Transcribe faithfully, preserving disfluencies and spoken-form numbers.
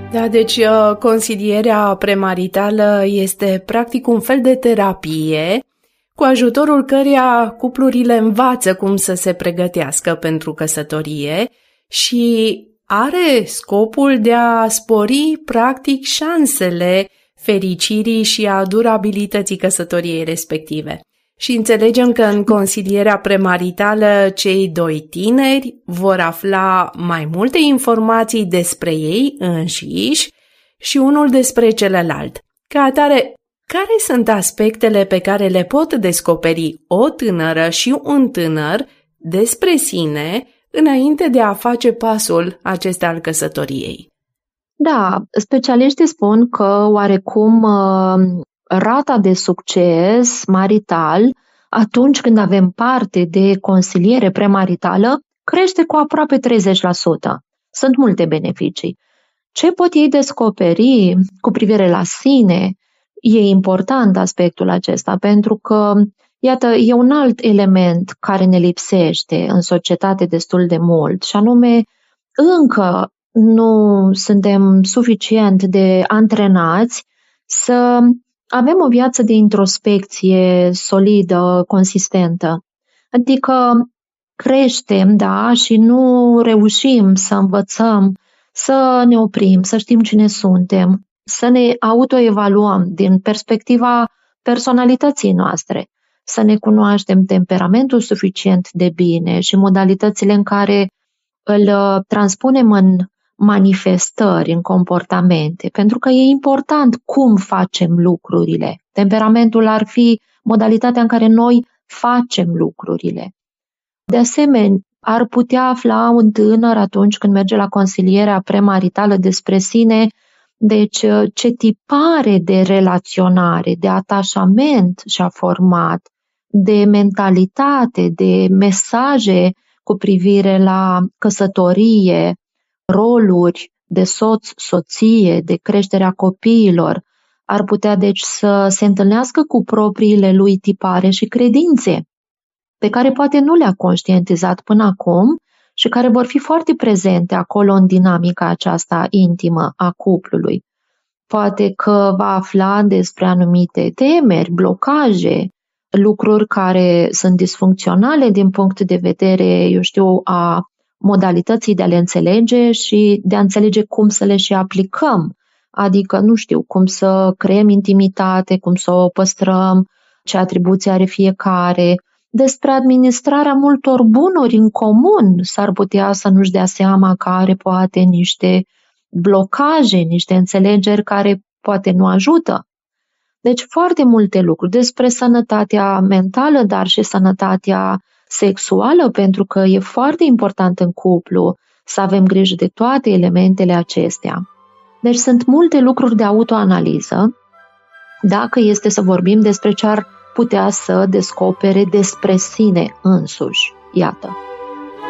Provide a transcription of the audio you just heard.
Da, deci consilierea premaritală este practic un fel de terapie cu ajutorul căreia cuplurile învață cum să se pregătească pentru căsătorie și are scopul de a spori practic șansele fericirii și a durabilității căsătoriei respective. Și înțelegem că în consilierea premaritală cei doi tineri vor afla mai multe informații despre ei înșiși și unul despre celălalt. Ca atare, care sunt aspectele pe care le pot descoperi o tânără și un tânăr despre sine înainte de a face pasul acesta al căsătoriei? Da, specialiștii spun că oarecum rata de succes marital atunci când avem parte de consiliere premaritală crește cu aproape treizeci la sută. Sunt multe beneficii. Ce pot ei descoperi cu privire la sine? E important aspectul acesta pentru că, iată, e un alt element care ne lipsește în societate destul de mult și anume încă nu suntem suficient de antrenați să avem o viață de introspecție solidă, consistentă. Adică creștem, da, și nu reușim să învățăm, să ne oprim, să știm cine suntem, să ne autoevaluăm din perspectiva personalității noastre, să ne cunoaștem temperamentul suficient de bine și modalitățile în care îl transpunem în manifestări, în comportamente, pentru că e important cum facem lucrurile. Temperamentul ar fi modalitatea în care noi facem lucrurile. De asemenea, ar putea afla un tânăr atunci când merge la consilierea premaritală despre sine, deci ce tipare de relaționare, de atașament și-a format, de mentalitate, de mesaje cu privire la căsătorie, roluri de soț, soție, de creșterea copiilor, ar putea deci să se întâlnească cu propriile lui tipare și credințe, pe care poate nu le-a conștientizat până acum și care vor fi foarte prezente acolo în dinamica aceasta intimă a cuplului. Poate că va afla despre anumite temeri, blocaje, lucruri care sunt disfuncționale din punct de vedere, eu știu, a modalității de a le înțelege și de a înțelege cum să le și aplicăm. Adică, nu știu, cum să creăm intimitate, cum să o păstrăm, ce atribuții are fiecare. Despre administrarea multor bunuri în comun s-ar putea să nu-și dea seama că are poate niște blocaje, niște înțelegeri care poate nu ajută. Deci foarte multe lucruri despre sănătatea mentală, dar și sănătatea sexuală, pentru că e foarte important în cuplu să avem grijă de toate elementele acestea. Deci sunt multe lucruri de autoanaliză, dacă este să vorbim despre ce ar putea să descopere despre sine însuși. Iată.